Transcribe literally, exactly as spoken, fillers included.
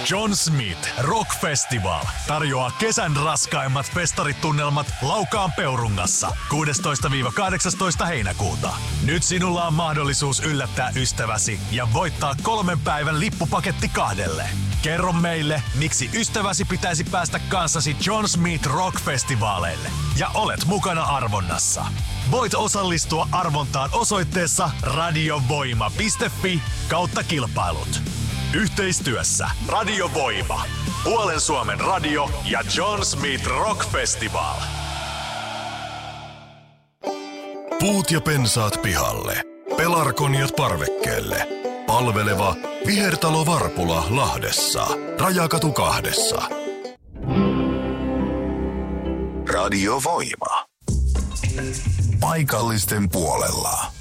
John Smith Rock Festival tarjoaa kesän raskaimmat festaritunnelmat Laukaan Peurungassa kuudestoista kahdeksastoista heinäkuuta. Nyt sinulla on mahdollisuus yllättää ystäväsi ja voittaa kolmen päivän lippupaketti kahdelle. Kerro meille, miksi ystäväsi pitäisi päästä kanssasi John Smith Rock Festivaaleille ja olet mukana arvonnassa. Voit osallistua arvontaan osoitteessa radiovoima piste fi kautta kilpailut. Yhteistyössä Radiovoima, Puolen Suomen radio ja John Smith Rock Festival. Puut ja pensaat pihalle. Pelargoniat parvekkeelle. Palveleva Vihertalo Varpula Lahdessa. Rajakatu kahdessa. Radiovoima. Paikallisten puolella.